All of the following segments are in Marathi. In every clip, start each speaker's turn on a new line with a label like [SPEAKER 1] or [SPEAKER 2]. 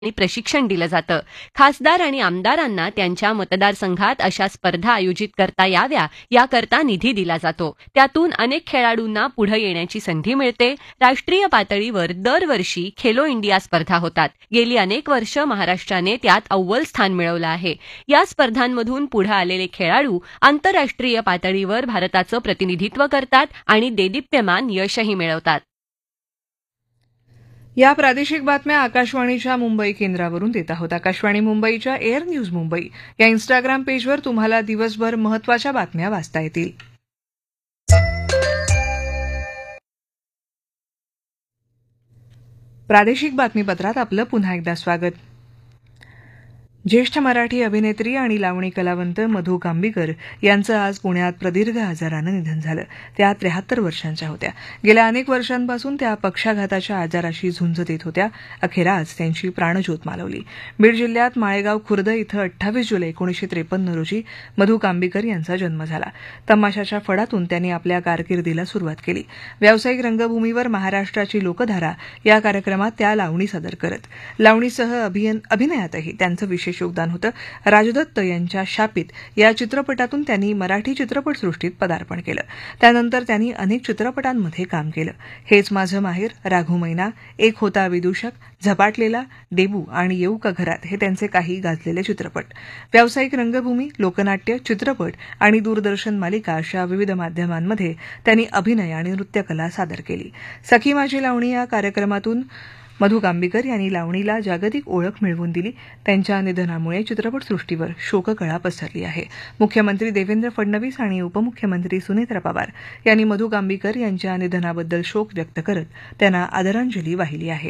[SPEAKER 1] आणि प्रशिक्षण दिलं जातं. खासदार आणि आमदारांना त्यांच्या मतदारसंघात अशा स्पर्धा आयोजित करता याव्या याकरता निधी दिला जातो. त्यातून अनेक खेळाडूंना पुढे येण्याची संधी मिळते. राष्ट्रीय पातळीवर दरवर्षी खेलो इंडिया स्पर्धा होतात. गेली अनेक वर्ष महाराष्ट्राने त्यात अव्वल स्थान मिळवलं आहे. या स्पर्धांमधून पुढे आलेले खेळाडू आंतरराष्ट्रीय पातळीवर भारताचं प्रतिनिधित्व करतात आणि देदीप्यमान यशही मिळवतात.
[SPEAKER 2] या प्रादेशिक बातम्या आकाशवाणीच्या मुंबई केंद्रावरून देत आहोत. आकाशवाणी मुंबईच्या एअर न्यूज मुंबई या इन्स्टाग्राम पेजवर तुम्हाला दिवसभर महत्त्वाच्या बातम्या वाचता येतील. प्रादेशिक बातमीपत्रात आपलं पुन्हा एकदा स्वागत. ज्येष्ठ मराठी अभिनेत्री आणि लावणी कलावंत मधू कांबीकर यांचं आज पुण्यात प्रदीर्घ आजारानं निधन झालं. त्या 73 वर्षांच्या होत्या. गेल्या अनेक वर्षांपासून त्या पक्षाघाताच्या आजाराशी झुंज देत होत्या. अखेर आज त्यांची प्राणज्योत मालवली. बीड जिल्ह्यात माळेगाव खुर्द इथं 28 जुलै 1953 रोजी मधू कांबीकर यांचा जन्म झाला. तमाशाच्या फडातून त्यांनी आपल्या कारकिर्दीला सुरुवात केली. व्यावसायिक रंगभूमीवर महाराष्ट्राची लोकधारा या कार्यक्रमात त्या लावणी सादर करत. लावणीसह अभिनयातही त्यांचं विशेष योगदान होतं. राजदत्त यांच्या शापित या चित्रपटातून त्यांनी मराठी चित्रपटसृष्टीत पदार्पण केलं. त्यानंतर त्यांनी अनेक चित्रपटांमध्ये काम केलं. हेच माझं माहेर, राघू मैना, एक होता विदूषक, झपाटलेला, डेबू आणि येऊ का घरात हे त्यांचे काही गाजलेले चित्रपट. व्यावसायिक रंगभूमी, लोकनाट्य, चित्रपट आणि दूरदर्शन मालिका अशा विविध माध्यमांमध्ये त्यांनी अभिनय आणि नृत्यकला सादर केली. सखी माझी लावणी या कार्यक्रमातून मधू कांबीकर यांनी लावणीला जागतिक ओळख मिळवून दिली. त्यांच्या निधनामुळे चित्रपटसृष्टीवर शोककळा पसरली आहे. मुख्यमंत्री देवेंद्र फडणवीस आणि उपमुख्यमंत्री सुनेत्रा पवार यांनी मधू कांबीकर यांच्या निधनाबद्दल शोक व्यक्त करत त्यांना आदरांजली वाहिली आहे.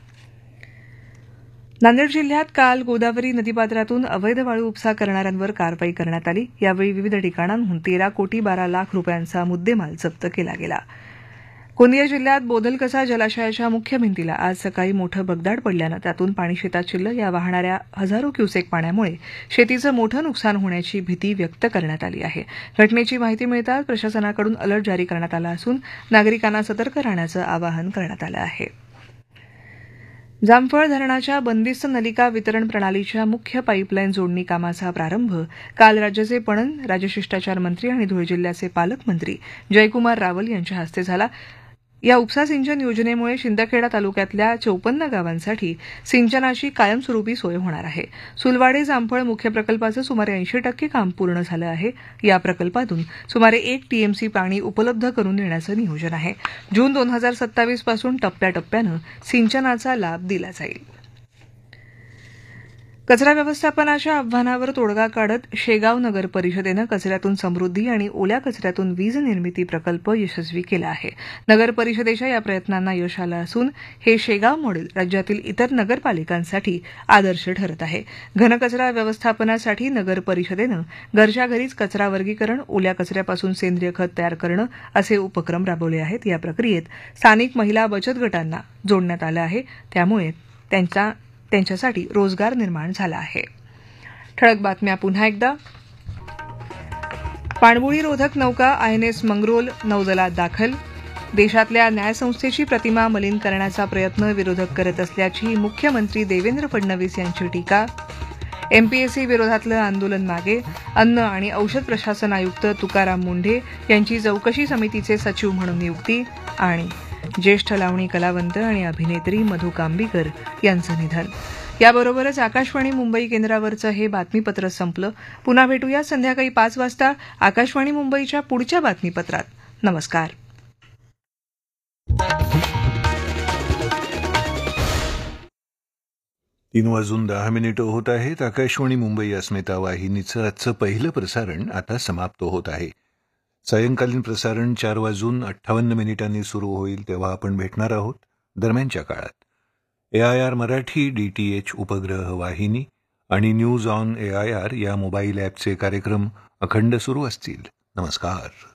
[SPEAKER 2] नांदेड जिल्ह्यात काल गोदावरी नदीपात्रातून अवैध वाळू उपसा करणाऱ्यांवर कारवाई करण्यात आली. यावेळी विविध ठिकाणांहून 13,12,00,000 रुपयांचा मुद्देमाल जप्त केला गेला. गोंदिया जिल्ह्यात बोधलकसा जलाशयाच्या मुख्य भिंतीला आज सकाळी मोठं भगदाड पडल्यानं त्यातून पाणी शेतात शिरलं. या वाहणाऱ्या हजारो क्युसेक पाण्यामुळे शेतीचं मोठं नुकसान होण्याची भीती व्यक्त करण्यात आली आहे. घटनेची माहिती मिळताच प्रशासनाकडून अलर्ट जारी करण्यात आला असून नागरिकांना सतर्क राहण्याचं आवाहन करण्यात आलं आहे. जामफळ धरणाच्या बंदिस्त नलिका वितरण प्रणालीच्या मुख्य पाईपलाईन जोडणी कामाचा प्रारंभ काल राज्याचे पणन, राजशिष्टाचार मंत्री आणि धुळे जिल्ह्याचे पालकमंत्री जयकुमार रावल यांच्या हस्ते झाला. या उपसा सिंचन योजनेमुळे शिंदखेडा तालुक्यातल्या 54 गावांसाठी सिंचनाची कायमस्वरूपी सोय होणार आहे. सुलवाडे जामफळ मुख्य प्रकल्पाचं सुमारे 80% काम पूर्ण झालं आहे. या प्रकल्पातून सुमारे 1 टीएमसी पाणी उपलब्ध करून देण्याचं नियोजन आहे. जून 2027 पासून टप्प्याटप्प्यानं सिंचनाचा लाभ दिला जाईल. कचरा व्यवस्थापनाच्या आव्हानावर तोडगा काढत शेगाव नगर परिषदेनं कचऱ्यातून समृद्धी आणि ओल्या कचऱ्यातून वीज निर्मिती प्रकल्प यशस्वी केला आहे. नगर परिषदेच्या या प्रयत्नांना यश आलं असून हे शेगाव मॉडेल राज्यातील इतर नगरपालिकांसाठी आदर्श ठरत आहे. घनकचरा व्यवस्थापनासाठी नगर परिषदेनं घरच्या घरीच कचरा वर्गीकरण, ओल्या कचऱ्यापासून सेंद्रिय खत तयार करणं असे उपक्रम राबवले आहेत. या प्रक्रियेत स्थानिक महिला बचत गटांना जोडण्यात आलं आहे. त्यामुळे त्यांच्यासाठी रोजगार निर्माण झाला आहे. ठळक बातम्या पुन्हा एकदा. पाणबुडीरोधक नौका आयएनएस मंगरोल नौदलात दाखल. देशातल्या न्यायसंस्थेची प्रतिमा मलिन करण्याचा प्रयत्न विरोधक करत असल्याची मुख्यमंत्री देवेंद्र फडणवीस यांची टीका. एमपीएससी विरोधातलं आंदोलन मागे. अन्न आणि औषध प्रशासन आयुक्त तुकाराम मुंढे यांची चौकशी समितीचे सचिव म्हणून नियुक्ती. आणि ज्येष्ठ लावणी कलावंत आणि अभिनेत्री मधू कांबीकर यांचं निधन. याबरोबरच आकाशवाणी मुंबई केंद्रावरचं हे बातमीपत्र संपलं. पुन्हा भेटूया संध्याकाळी 5 वाजता आकाशवाणी मुंबईच्या पुढच्या बातमीपत्रात. नमस्कार.
[SPEAKER 3] 3:10 होत आहेत. आकाशवाणी मुंबई अस्मिता वाहिनीचं आजचं पहिलं प्रसारण आता समाप्त होत आहे. सायंकालीन प्रसारण 4:58 सुरू होईल तेव्हा आपण भेटणार आहोत. दरम्यानच्या काळात AIR मराठी DTH उपग्रह वाहिनी आणि न्यूज ऑन AIR या मोबाईल ॲपचे कार्यक्रम अखंड सुरू असतील. नमस्कार.